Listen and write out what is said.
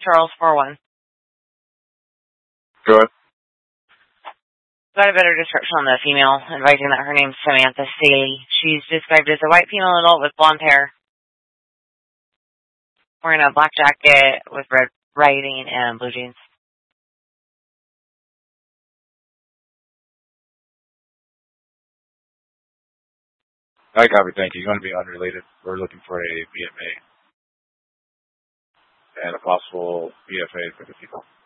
Charles 41. Go ahead. Got a better description on the female, advising that her name's Samantha Staley. She's described as a white female adult with blonde hair, wearing a black jacket with red writing and blue jeans. I copy, thank you. You're going to be unrelated. We're looking for a BFA and a possible BFA for the people.